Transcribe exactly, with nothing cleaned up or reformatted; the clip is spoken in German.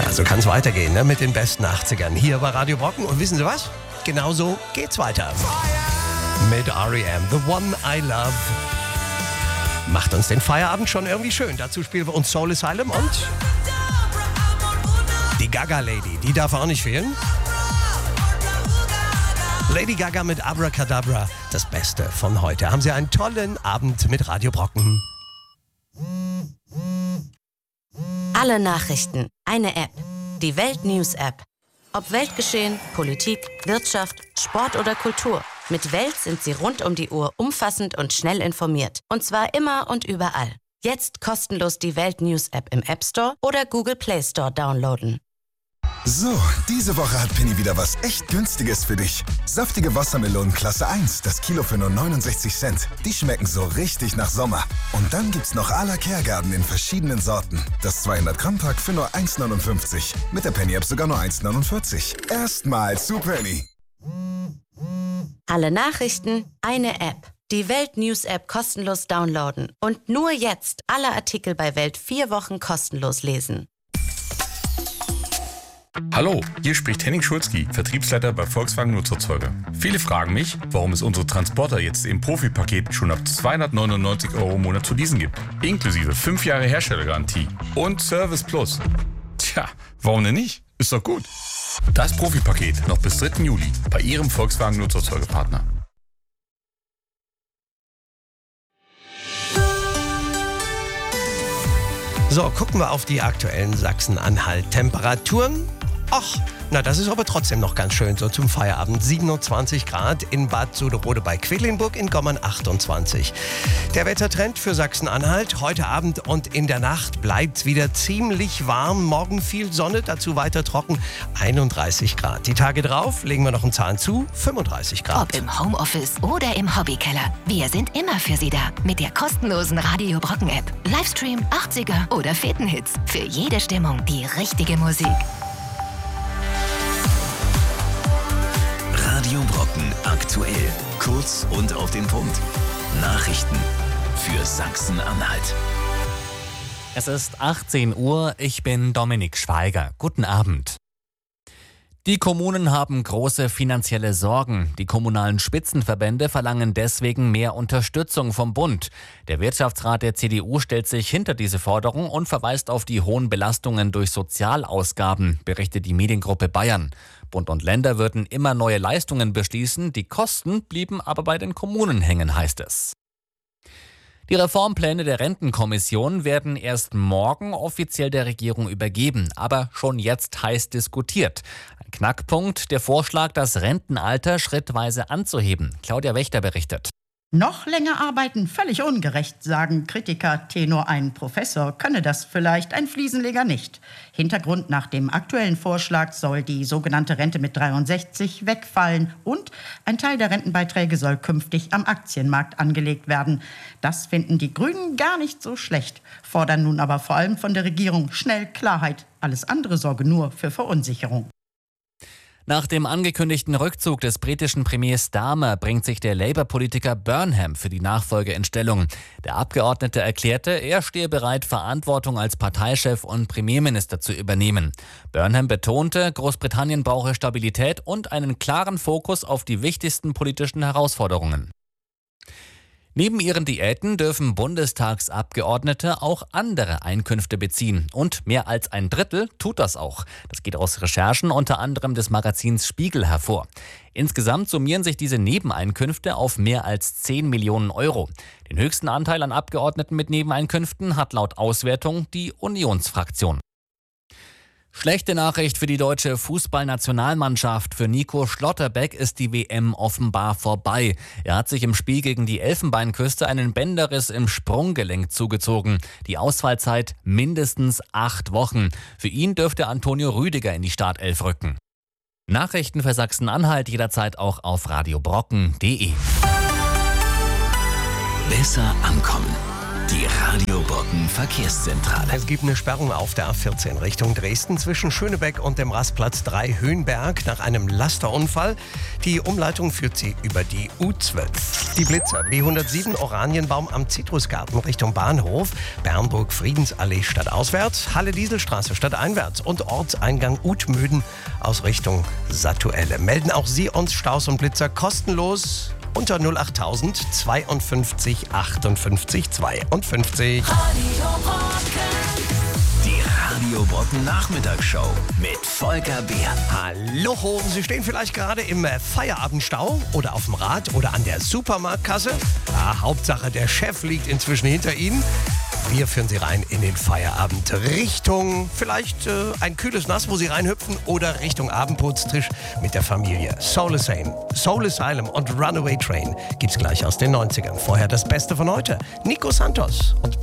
Ja, so kann es weitergehen, ne? Mit den besten achtzigern hier bei Radio Brocken. Und wissen Sie was? Genauso geht's weiter. Mit R E M, The One I Love. Macht uns den Feierabend schon irgendwie schön. Dazu spielen wir uns Soul Asylum und die Gaga Lady. Die darf auch nicht fehlen. Lady Gaga mit Abracadabra. Das Beste von heute. Haben Sie einen tollen Abend mit Radio Brocken. Alle Nachrichten, eine App. Die Welt News App. Ob Weltgeschehen, Politik, Wirtschaft, Sport oder Kultur. Mit Welt sind Sie rund um die Uhr umfassend und schnell informiert. Und zwar immer und überall. Jetzt kostenlos die Welt News App im App Store oder Google Play Store downloaden. So, diese Woche hat Penny wieder was echt Günstiges für dich. Saftige Wassermelonen Klasse eins, das Kilo für nur neunundsechzig Cent. Die schmecken so richtig nach Sommer. Und dann gibt's noch à la Kehrgarten in verschiedenen Sorten. Das zweihundert Gramm Pack für nur eins neunundfünfzig. Mit der Penny App sogar nur eins neunundvierzig. Erstmal zu Penny. Alle Nachrichten, eine App. Die Welt News App kostenlos downloaden. Und nur jetzt alle Artikel bei Welt vier Wochen kostenlos lesen. Hallo, hier spricht Henning Schulzki, Vertriebsleiter bei Volkswagen Nutzerzeuger. Viele fragen mich, warum es unsere Transporter jetzt im Profi-Paket schon ab zweihundertneunundneunzig Euro im Monat zu leasen gibt. Inklusive fünf Jahre Herstellergarantie und Service Plus. Tja, warum denn nicht? Ist doch gut. Das Profi-Paket noch bis dritten Juli bei Ihrem Volkswagen Nutzerzeugerpartner. So, gucken wir auf die aktuellen Sachsen-Anhalt-Temperaturen. Ach, na das ist aber trotzdem noch ganz schön, so zum Feierabend. siebenundzwanzig Grad in Bad Suderode bei Quedlinburg, in Gommern achtundzwanzig. Der Wettertrend für Sachsen-Anhalt. Heute Abend und in der Nacht bleibt es wieder ziemlich warm. Morgen viel Sonne, dazu weiter trocken, einunddreißig Grad. Die Tage drauf legen wir noch einen Zahn zu, fünfunddreißig Grad. Ob im Homeoffice oder im Hobbykeller, wir sind immer für Sie da. Mit der kostenlosen Radio Brocken App. Livestream, achtziger oder Fetenhits. Für jede Stimmung die richtige Musik. Radio Brocken aktuell. Kurz und auf den Punkt. Nachrichten für Sachsen-Anhalt. Es ist achtzehn Uhr, ich bin Dominik Schweiger. Guten Abend. Die Kommunen haben große finanzielle Sorgen. Die kommunalen Spitzenverbände verlangen deswegen mehr Unterstützung vom Bund. Der Wirtschaftsrat der C D U stellt sich hinter diese Forderung und verweist auf die hohen Belastungen durch Sozialausgaben, berichtet die Mediengruppe Bayern. Bund und Länder würden immer neue Leistungen beschließen, die Kosten blieben aber bei den Kommunen hängen, heißt es. Die Reformpläne der Rentenkommission werden erst morgen offiziell der Regierung übergeben, aber schon jetzt heiß diskutiert. Ein Knackpunkt, der Vorschlag, das Rentenalter schrittweise anzuheben. Claudia Wächter berichtet. Noch länger arbeiten, völlig ungerecht, sagen Kritiker. Tenor ein Professor könne das vielleicht, ein Fliesenleger nicht. Hintergrund: nach dem aktuellen Vorschlag soll die sogenannte Rente mit dreiundsechzig wegfallen und ein Teil der Rentenbeiträge soll künftig am Aktienmarkt angelegt werden. Das finden die Grünen gar nicht so schlecht, fordern nun aber vor allem von der Regierung schnell Klarheit. Alles andere sorge nur für Verunsicherung. Nach dem angekündigten Rückzug des britischen Premiers Starmer bringt sich der Labour-Politiker Burnham für die Nachfolge in Stellung. Der Abgeordnete erklärte, er stehe bereit, Verantwortung als Parteichef und Premierminister zu übernehmen. Burnham betonte, Großbritannien brauche Stabilität und einen klaren Fokus auf die wichtigsten politischen Herausforderungen. Neben ihren Diäten dürfen Bundestagsabgeordnete auch andere Einkünfte beziehen. Und mehr als ein Drittel tut das auch. Das geht aus Recherchen unter anderem des Magazins Spiegel hervor. Insgesamt summieren sich diese Nebeneinkünfte auf mehr als zehn Millionen Euro. Den höchsten Anteil an Abgeordneten mit Nebeneinkünften hat laut Auswertung die Unionsfraktion. Schlechte Nachricht für die deutsche Fußballnationalmannschaft. Für Nico Schlotterbeck ist die W M offenbar vorbei. Er hat sich im Spiel gegen die Elfenbeinküste einen Bänderriss im Sprunggelenk zugezogen. Die Ausfallzeit mindestens acht Wochen. Für ihn dürfte Antonio Rüdiger in die Startelf rücken. Nachrichten für Sachsen-Anhalt jederzeit auch auf radiobrocken punkt de. Besser ankommen. Die Radio Brocken Verkehrszentrale. Es gibt eine Sperrung auf der A vierzehn Richtung Dresden zwischen Schönebeck und dem Rastplatz drei Höhenberg nach einem Lasterunfall. Die Umleitung führt sie über die U zwölf. Die Blitzer B hundertsieben Oranienbaum am Zitrusgarten Richtung Bahnhof, Bernburg Friedensallee stadtauswärts, Halle Dieselstraße stadteinwärts und Ortseingang Utmöden aus Richtung Sattuelle. Melden auch Sie uns Staus und Blitzer kostenlos unter null acht tausend zweiundfünfzig achtundfünfzig zweiundfünfzig. Die Radio Brocken Nachmittagsshow mit Volker Beer. Hallo, Sie stehen vielleicht gerade im Feierabendstau oder auf dem Rad oder an der Supermarktkasse. Ah, Hauptsache, der Chef liegt inzwischen hinter Ihnen. Wir führen Sie rein in den Feierabend. Richtung vielleicht äh, ein kühles Nass, wo Sie reinhüpfen, oder Richtung Abendputztisch mit der Familie. Soul Asylum, Soul Asylum und Runaway Train gibt's gleich aus den neunzigern. Vorher das Beste von heute. Nico Santos und